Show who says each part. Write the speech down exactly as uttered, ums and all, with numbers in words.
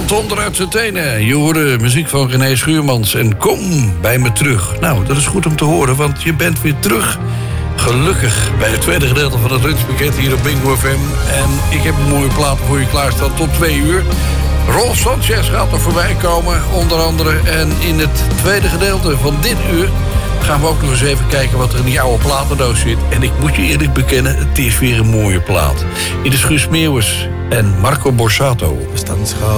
Speaker 1: Donder uit zijn tenen. Je hoorde muziek van René Schuurmans en Kom bij me terug. Nou, dat is goed om te horen, want je bent weer terug. Gelukkig bij het tweede gedeelte van het lunchpakket hier op Bingo F M. En ik heb een mooie plaat voor je klaarstaan tot twee uur. Rolf Sanchez gaat er voorbij komen, onder andere. En in het tweede gedeelte van dit uur gaan we ook nog eens even kijken wat er in die oude platendoos zit. En ik moet je eerlijk bekennen, het is weer een mooie plaat. Dit is Guus Meeuwis en Marco Borsato.
Speaker 2: We staan schaal.